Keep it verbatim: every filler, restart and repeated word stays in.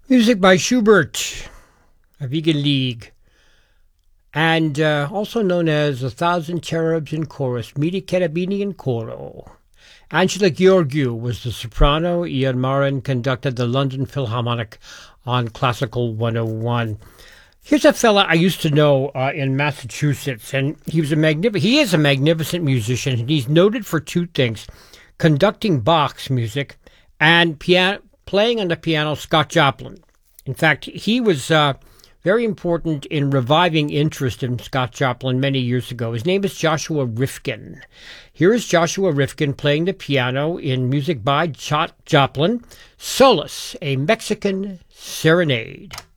Music by Schubert, A Vegan League, and uh, also known as A Thousand Cherubs in Chorus, Midi Cherubini in Coro. Angela Gheorghiu was the soprano. Ian Marin conducted the London Philharmonic on Classical one oh one. Here's a fella I used to know uh, in Massachusetts, and he was a magnificent. He is a magnificent musician, and he's noted for two things: conducting Bach's music and piano, playing on the piano. Scott Joplin. In fact, he was uh, very important in reviving interest in Scott Joplin many years ago. His name is Joshua Rifkin. Here is Joshua Rifkin playing the piano in music by Scott Joplin, Solace, a Mexican Serenade.